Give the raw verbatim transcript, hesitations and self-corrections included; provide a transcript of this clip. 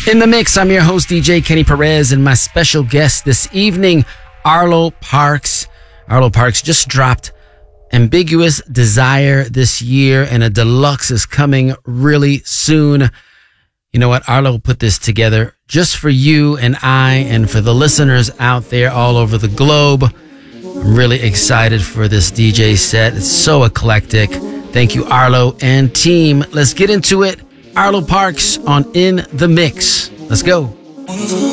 In the mix, I'm your host, D J Kenny Perez, and my special guest this evening, Arlo Parks. Arlo Parks just dropped Ambiguous Desire this year, and a deluxe is coming really soon. You know what? Arlo put this together just for you and I and for the listeners out there all over the globe. I'm really excited for this D J set. It's so eclectic. Thank you, Arlo and team. Let's get into it. Arlo Parks on In the Mix. Let's go.